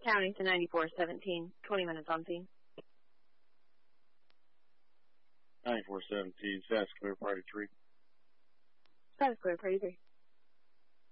Counting to 9417. 20 minutes on scene. 9417, status clear, party 3. Status clear, party 3.